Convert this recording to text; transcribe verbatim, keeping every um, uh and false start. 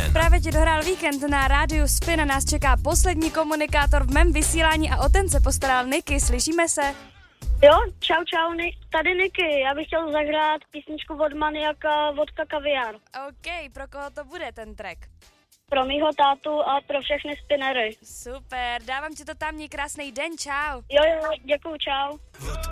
Spin. Právě ti dohrál víkend na rádiu Spin a nás čeká poslední komunikátor v mém vysílání a o ten se postaral Niky. Slyšíme se? Jo, čau, čau, Ni- tady Niky. Já bych chtěl zahrát písničku od Maniaka Vodka kaviár. OK, pro koho to bude ten track? Pro mýho tátu a pro všechny spinnery. Super, dávám ti to tam, měj krásný den, čau. Jo, jo, děkuju, čau. Vodka